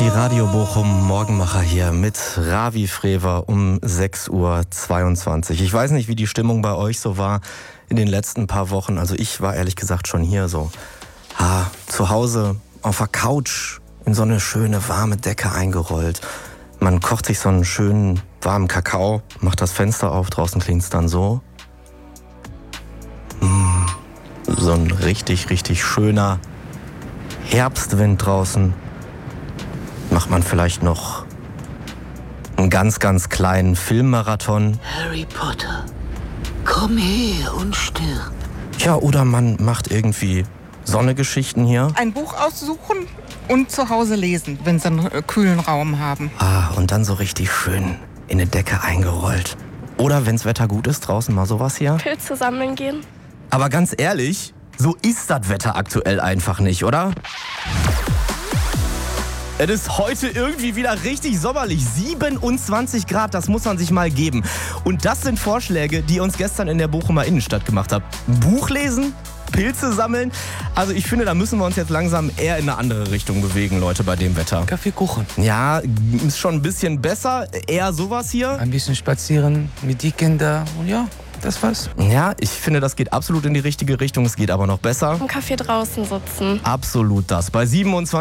Die Radio Bochum Morgenmacher hier mit Ravi Frewer um 6:22 Uhr. Ich weiß nicht, wie die Stimmung bei euch so war in den letzten paar Wochen. Also ich war ehrlich gesagt schon hier so zu Hause auf der Couch in so eine schöne warme Decke eingerollt. Man kocht sich so einen schönen warmen Kakao, macht das Fenster auf, draußen klingt's dann so. So ein richtig, richtig schöner Herbstwind draußen. Macht man vielleicht noch einen ganz, ganz kleinen Filmmarathon. Harry Potter, komm her und stirb. Ja, oder man macht irgendwie Sonnegeschichten hier. Ein Buch aussuchen und zu Hause lesen, wenn sie einen kühlen Raum haben. Und dann so richtig schön in eine Decke eingerollt. Oder wenn's Wetter gut ist, draußen mal sowas hier. Pilze sammeln gehen. Aber ganz ehrlich, so ist das Wetter aktuell einfach nicht, oder? Es ist heute irgendwie wieder richtig sommerlich. 27 Grad, das muss man sich mal geben. Und das sind Vorschläge, die ihr uns gestern in der Bochumer Innenstadt gemacht habt. Buch lesen, Pilze sammeln. Also ich finde, da müssen wir uns jetzt langsam eher in eine andere Richtung bewegen, Leute, bei dem Wetter. Kaffeekuchen. Ja, ist schon ein bisschen besser. Eher sowas hier. Ein bisschen spazieren mit die Kinder und ja, das war's. Ja, ich finde, das geht absolut in die richtige Richtung. Es geht aber noch besser. Im Café draußen sitzen. Absolut das. Bei 27